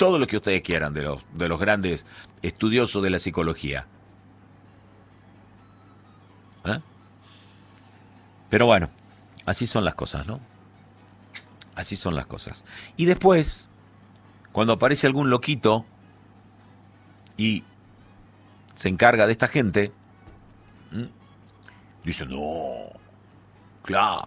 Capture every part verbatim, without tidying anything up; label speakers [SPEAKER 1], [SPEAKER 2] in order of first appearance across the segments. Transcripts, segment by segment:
[SPEAKER 1] todo lo que ustedes quieran de los, de los grandes estudiosos de la psicología. ¿Eh? Pero bueno, así son las cosas, ¿no? Así son las cosas. Y después, cuando aparece algún loquito y se encarga de esta gente, ¿m? dice, no, claro,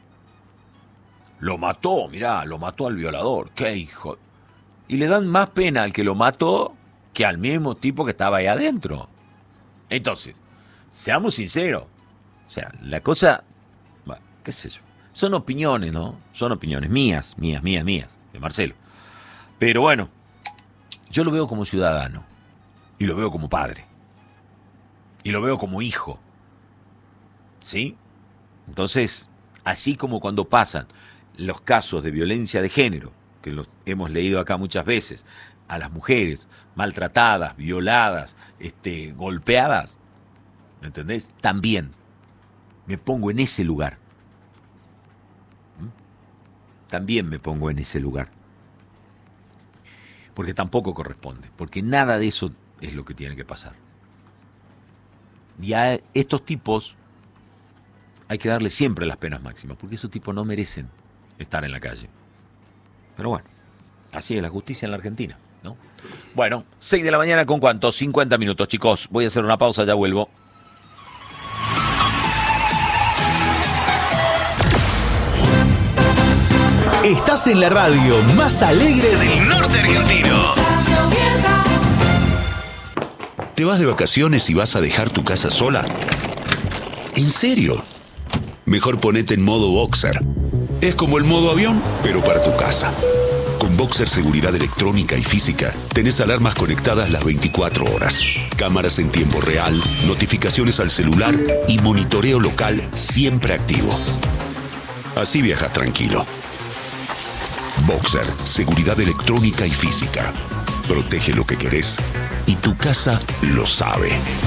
[SPEAKER 1] lo mató, mirá, lo mató al violador, qué hijo. Y le dan más pena al que lo mató que al mismo tipo que estaba ahí adentro. Entonces, seamos sinceros, o sea, la cosa, bueno, qué sé yo, son opiniones, ¿no? Son opiniones mías, mías, mías, mías, de Marcelo. Pero bueno, yo lo veo como ciudadano, y lo veo como padre, y lo veo como hijo, ¿sí? Entonces, así como cuando pasan los casos de violencia de género, que los hemos leído acá muchas veces, a las mujeres maltratadas, violadas, este, golpeadas, ¿me entendés? También me pongo en ese lugar. ¿Mm? También me pongo en ese lugar. Porque tampoco corresponde, porque nada de eso es lo que tiene que pasar. Y a estos tipos hay que darle siempre las penas máximas, porque esos tipos no merecen estar en la calle. Pero bueno, así es la justicia en la Argentina, ¿no? Bueno, seis de la mañana con ¿cuánto? cincuenta minutos, chicos. Voy a hacer una pausa, ya vuelvo.
[SPEAKER 2] Estás en la radio más alegre del norte argentino. ¿Te vas de vacaciones y vas a dejar tu casa sola? ¿En serio? Mejor ponete en modo Boxer. Es como el modo avión, pero para tu casa. Con Boxer Seguridad Electrónica y Física, tenés alarmas conectadas las veinticuatro horas, cámaras en tiempo real, notificaciones al celular y monitoreo local siempre activo. Así viajas tranquilo. Boxer Seguridad Electrónica y Física. Protege lo que querés y tu casa lo sabe.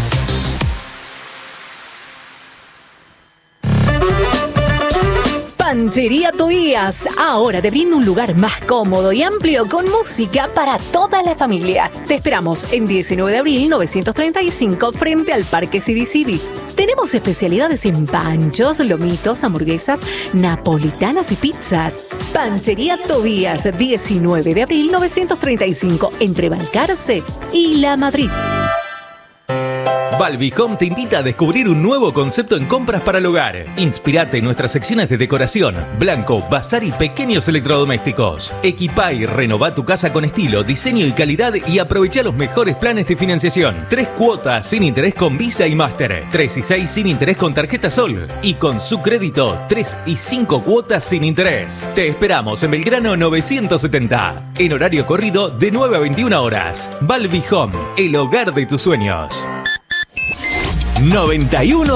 [SPEAKER 3] Panchería Tobías, ahora te brinda un lugar más cómodo y amplio con música para toda la familia. Te esperamos en diecinueve de abril novecientos treinta y cinco frente al Parque Civi Civi. Tenemos especialidades en panchos, lomitos, hamburguesas, napolitanas y pizzas. Panchería Tobías, diecinueve de abril novecientos treinta y cinco entre Balcarce y La Madrid.
[SPEAKER 4] Balbi Home te invita a descubrir un nuevo concepto en compras para el hogar. Inspirate en nuestras secciones de decoración, blanco, bazar y pequeños electrodomésticos. Equipá y renová tu casa con estilo, diseño y calidad y aprovecha los mejores planes de financiación. Tres cuotas sin interés con Visa y Master. Tres y seis sin interés con tarjeta Sol. Y con su crédito, tres y cinco cuotas sin interés. Te esperamos en Belgrano novecientos setenta. En horario corrido de nueve a veintiuna horas. Balbi Home, el hogar de tus sueños.
[SPEAKER 2] noventa y uno